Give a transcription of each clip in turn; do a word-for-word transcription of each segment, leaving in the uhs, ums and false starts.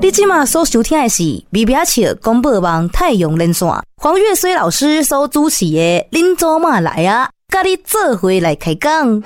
你今嘛所收听的是微表笑广播网太阳连线，黄月水老师所主持的恁祖妈来啊，甲你做伙来开讲。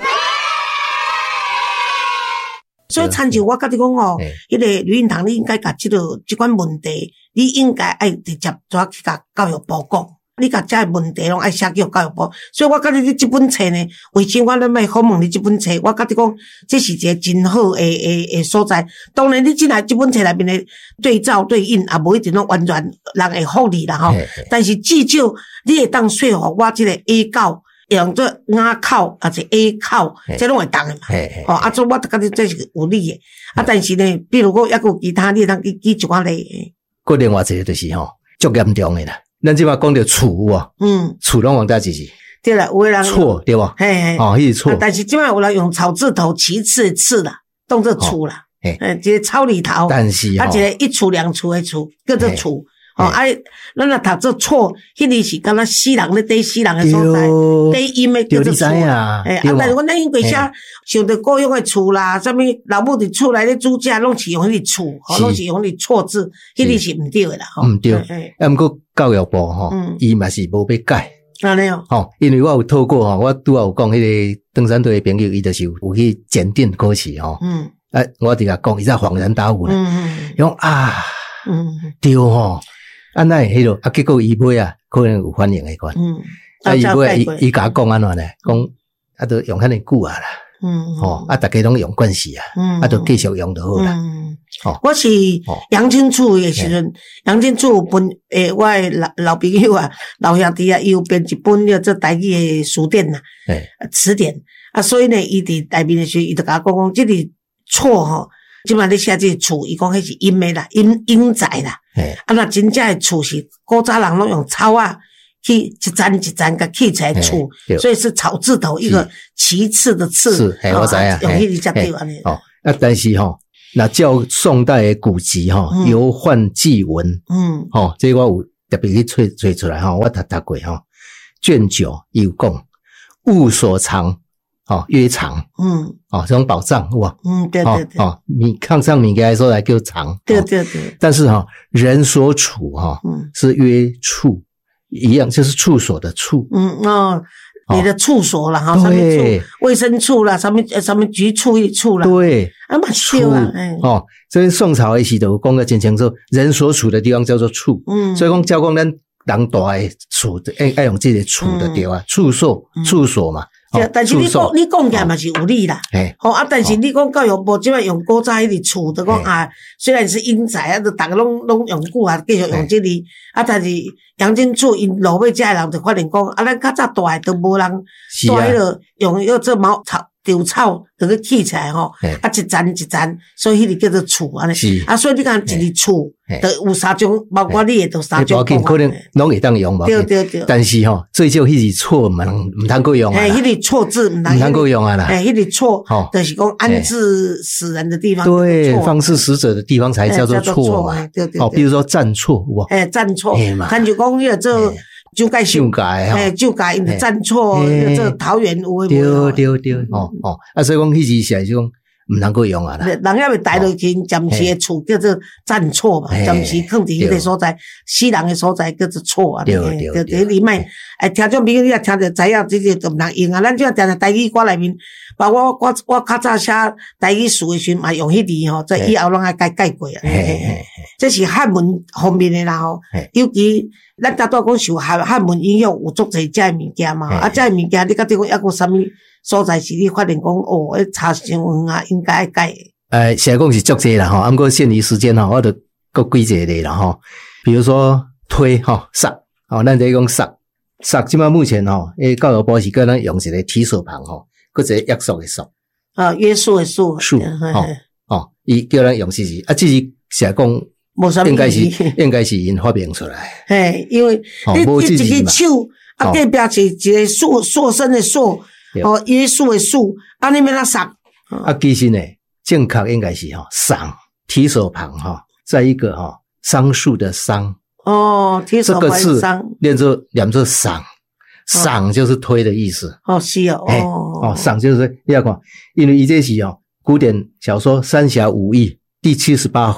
所以参照我甲你讲哦，迄个吕运堂，你应该甲即个即款问题，你应该爱直接怎去甲教育部讲。你甲这问题拢爱写给教育部，所以我甲你这本册呢，为什我咱要访问你这本册？我甲你讲，这是一个真好诶诶诶所在。当然，你进来这本册内面的对照对应，也无一定拢完全人会服你啦吼。但是至少你会当说服我这个 A 九用做雅口还是 A 口，这拢会当的嘛。哦，啊，所以我甲你这是有理的。啊，但是呢，比如讲，抑有其他，你当举举一寡例。 个另外一个就是吼，足严重的啦。咱即马讲到厝啊，嗯，厝拢往搭一是， 对啦，有的人错对吧？ 嘿嘿， 哦，迄是错、啊。 但是即马有人用草字头，其次的次啦，当做厝啦，嘿、哦，一个草里头， 但是啊，一个一厝两厝的厝，叫做厝。哦，啊，咱若读做错，迄个是敢若死人咧底死人的所在，底音的叫做厝。诶，啊，但是阮咱因过写想到故乡的厝啦，啥物老母伫厝内咧煮食，拢是用迄个厝，吼，拢是用迄个错字，迄个是毋对的啦，吼。毋对，啊，毋过教育部吼，伊嘛是无要改。 安尼哦， 吼，因为我有透过吼，我拄仔有讲迄个登山队的朋友，伊就是有去检定考试吼。嗯。啊，我伫甲讲，伊才恍然大悟咧。嗯嗯。讲啊，嗯，对吼。啊，那迄落啊，结果伊尾啊，可能有反应诶款。嗯，啊，伊尾伊伊甲我讲安怎呢？讲啊，都用遐尼久啊啦。嗯，吼，啊，大家拢用惯势啊。嗯，啊，都继续用就好啦。嗯， 吼，我是杨清楚诶时阵，杨清楚本诶，我诶老老朋友啊，老兄弟啊，伊有编一本叫做台语诶书典呐，诶，词典啊，所以呢，伊伫内面诶时，伊就甲我讲讲，即个错吼。即摆咧写这个厝，伊讲迄是阴的啦，阴阴宅啦。啊，那真正的厝是古早人拢用草啊去一层一层甲砌起来厝，所以是草字头一个其次的次。 是，我知啊， 用迄个才对安尼。 哦，啊，但是吼，那照宋代的古籍吼，尤换纪文，嗯，吼，这我有特别去找找出来吼，我读读过吼，卷九有讲，物所藏。哦，约藏，嗯，哦，这种宝藏，哇， 嗯，对对对， 哦，你抗上物件来说来叫藏， 对对对， 但是哈、哦，人所处哈、哦，嗯，是约处一样，就是处所的处， 嗯哦，你的处所啦，哈、哦，对，卫生处啦，上面呃上面局处一处啦， 对， 啊蛮秀啊，哎， 哦，所以宋朝的时候讲个真清楚，人所处的地方叫做处，嗯，所以讲教讲咱人大的处，爱爱用这个处的对啊，处所，处所嘛。 哦、但是你讲你讲起来嘛是有理啦，好、哦、啊，但是你讲教育部即摆用古早迄个厝，就讲啊，虽然是阴宅啊，就逐个拢拢用久啊，继续用这个，啊，但是杨金厝因落尾遮的人就发现讲，啊，咱较早大诶都无人住迄个用迄做茅草稻草，就去砌起来吼，啊，一层一层，所以迄个叫做厝安尼，啊，所以你讲一个厝，就有三种，包括你诶，都三种。 可能拢会当用吧。 对对对。 但是吼，最少迄是错，唔唔通够用啊。 诶，迄个错字唔通够用啊啦。 诶，迄个错，就是讲安置死人的地方。 对，放置死者的地方才叫做错嘛。 对对。 哦，比如说站错，哇。 诶，站错。看就讲迄个做。就该修改吼，就改因站错，这桃园有诶无？对对对，哦哦，啊，所以讲迄时是是讲毋能够用啊啦。 人还未带落去，暂时诶厝叫做站错嘛，暂时放伫迄个所在，死人诶所在叫做错啊。 对对对， 对，你莫哎，听众朋友你也听着知影，这个就毋能用啊。咱即个定定台语歌内面，包括我我我较早写台语词诶时嘛，用迄字吼，这以后拢爱改改过啊。这是汉文方面诶啦吼，尤其。咱大多讲受汉汉文影响有足侪遮诶物件嘛，啊，遮诶物件你甲对讲抑有啥物所在是你发现讲哦，迄差伤远啊，应该爱改。 呃，现在讲是足侪啦吼，啊，毋过限于时间吼，我就搁几个例啦吼，比如说推吼杀，吼，咱在讲杀杀，即摆目前吼，诶，教育部是叫咱用一个提手旁吼，搁一个约束诶束， 啊，约束诶束， 束，吼，吼，伊叫咱用是是，啊，只是现在讲。应该是应该是因发明出来， 嘿，因为你你一个手啊，隔壁是一个塑塑身的塑，哦，约束的束，啊，你免那杀。 啊，其实呢，正确应该是哈桑提手旁哈，再一个哈桑树的桑。 哦，提手旁桑， 念作念作桑，桑就是推的意思。 哦，是哦， 哦哦，桑就是你要看，因为伊这是哦古典小说《三侠五义》第七十八回。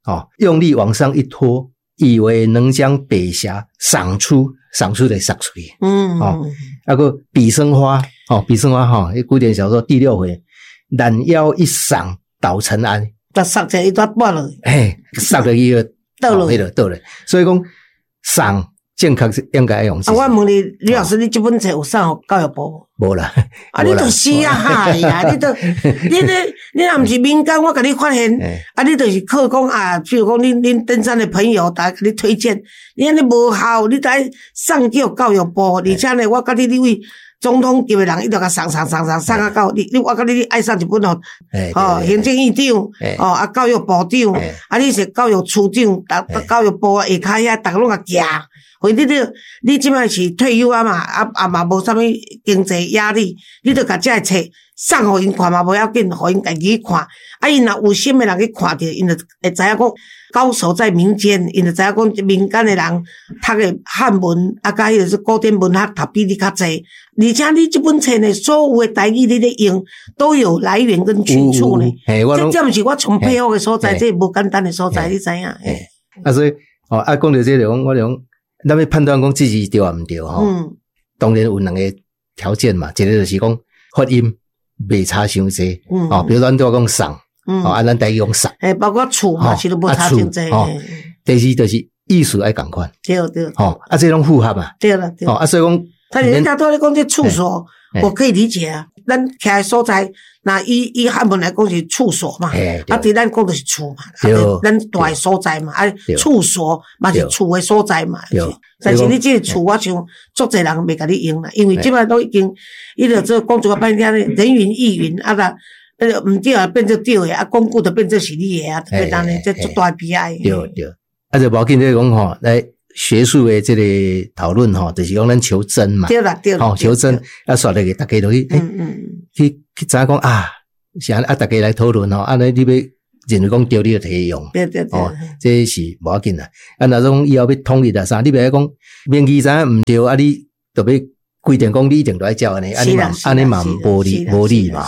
哦，用力往上一拖，以为能将北峡赏出，赏出的赏出去。嗯，哦，那个比生花，哦，比生花哈，古典小说第六回，懒腰一赏倒陈安， 他赏在一段半了， 哎，赏了一个倒了，倒了，倒了，所以讲赏。正确是应该用。 啊，我问你，李老师，你这本册有送给教育部无？ 无啦。 啊，你就是啊，嗨呀，你都，你你你若毋是民间，我甲你发现，啊，你就是靠讲啊，比如讲恁恁登山的朋友，大家甲你推荐，你安尼无效，你得送叫教育部，而且呢，我甲你呢位总统级的人，伊就甲送送送送送啊到你，你我甲你爱送一本哦，哦，行政院长，哦，啊，教育部长，啊，你是教育处长，达教育部下骹遐，逐个拢甲寄。或你你你即摆是退休啊嘛，啊啊嘛无啥物经济压力，你着甲遮个册送互因看嘛无要紧，互因家己去看。啊，因若有心诶人去看着，因着会知影讲高手在民间，因着知影讲民间诶人读诶汉文啊，甲迄个是古典文学读比你较济。而且你即本册呢，所有诶台语你咧用都有来源跟出处呢。这这毋是我从配合诶所在，这无简单诶所在，你知影？诶， 啊，所以哦，啊，讲到这个，我我讲。咱要判断讲自己对啊毋对吼，嗯，当然有两个条件嘛，一个就是讲发音袂差伤济，嗯，哦，比如咱都讲送，嗯，哦，啊，咱台语讲送， 诶，包括厝嘛，是都无差伤济， 哦，第二就是意思爱共款， 对对， 哦，啊，这种符合嘛， 对了对， 哦，啊，所以讲， 他人家都咧讲这处所，我可以理解啊，咱徛诶所在。那以以汉文来讲是处所嘛，啊，对咱讲就是厝嘛，咱大诶所在嘛，啊，处所嘛是厝诶所在嘛。但是你这个厝，我想足侪人袂甲你用啦，因为即摆都已经，伊就做讲做半天人云亦云，啊啦，呃，毋对啊，变做对诶，啊，讲久就变做是你诶啊，特别当然这足大悲哀。 对对，啊，就无要紧这讲吼，来学术诶这个讨论吼，就是讲咱求真嘛。 对啦对啦， 吼求真，啊，刷来个大家都去，嗯嗯，去。去知影讲啊，是安啊，大家来讨论吼，安尼你要认为讲对，你就摕用， 对对对， 哦，这是无要紧啦。啊，若种以后要统一啊啥，你袂讲名义知影毋对，啊，你就要规定讲你一定都爱照安尼，安尼嘛，安尼嘛无理无理嘛。